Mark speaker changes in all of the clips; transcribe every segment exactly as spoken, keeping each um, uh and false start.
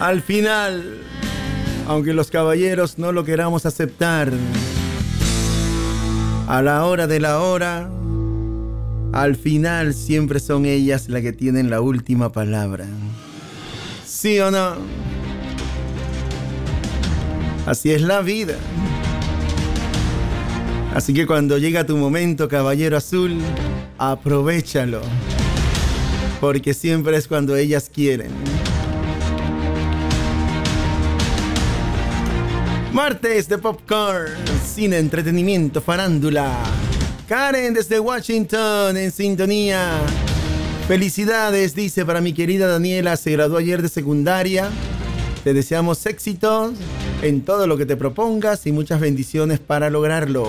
Speaker 1: Al final, aunque los caballeros no lo queramos aceptar, a la hora de la hora, al final siempre son ellas las que tienen la última palabra. ¿Sí o no? Así es la vida. Así que cuando llega tu momento, caballero azul, aprovéchalo. Porque siempre es cuando ellas quieren. Martes de Popcorn, cine, entretenimiento, farándula. Karen desde Washington en sintonía. Felicidades, dice, para mi querida Daniela, se graduó ayer de secundaria. Te deseamos éxitos en todo lo que te propongas y muchas bendiciones para lograrlo.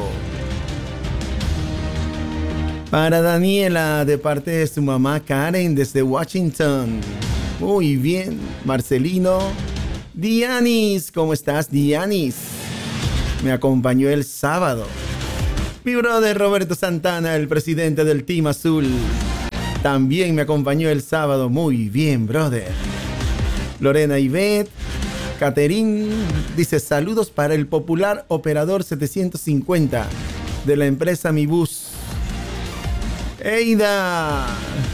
Speaker 1: Para Daniela, de parte de su mamá Karen desde Washington. Muy bien, Marcelino. Dianis, ¿cómo estás, Dianis? Me acompañó el sábado. Mi brother Roberto Santana, el presidente del Team Azul, también me acompañó el sábado. Muy bien, brother. Lorena Ivette, Caterín, dice saludos para el popular operador setecientos cincuenta de la empresa Mi Bus. Eida.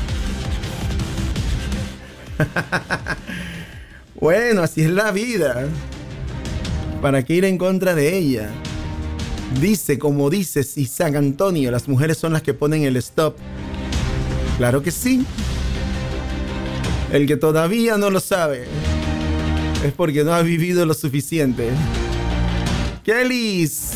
Speaker 1: Bueno, así es la vida. ¿Para qué ir en contra de ella? Dice, como dices, Isaac Antonio, las mujeres son las que ponen el stop. Claro que sí. El que todavía no lo sabe es porque no ha vivido lo suficiente. Kellys.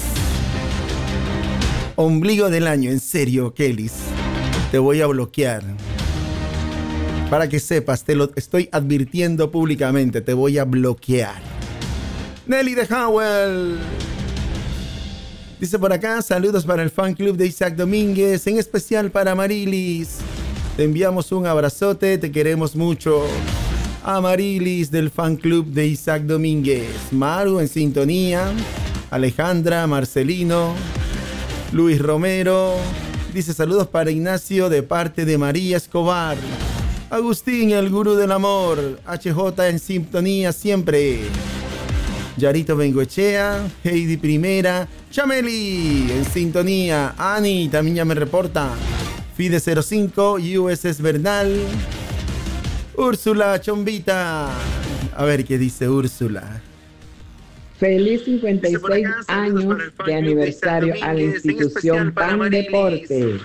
Speaker 1: Ombligo del año, en serio, Kellys. Te voy a bloquear. Para que sepas, te lo estoy advirtiendo públicamente, te voy a bloquear. Nelly de Howell. Dice por acá, saludos para el fan club de Isaac Domínguez, en especial para Marilis. Te enviamos un abrazote, te queremos mucho. A Marilis del fan club de Isaac Domínguez. Maru en sintonía. Alejandra, Marcelino, Luis Romero. Dice saludos para Ignacio de parte de María Escobar. Agustín, el gurú del amor. H J en sintonía siempre. Yarito Bengoechea, Heidi Primera, Chameli en sintonía. Ani también ya me reporta. Fide cero cinco, U S S Bernal. Úrsula Chombita. A ver qué dice Úrsula.
Speaker 2: Feliz cincuenta y seis años de aniversario a la institución Pan Deportes.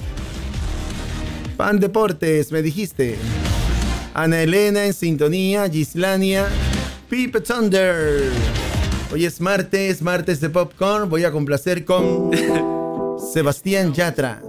Speaker 1: Pan Deportes, me dijiste. Ana Elena en sintonía, Gislania, Pipe Thunder. Hoy es martes, martes de Popcorn. Voy a complacer con Sebastián Yatra.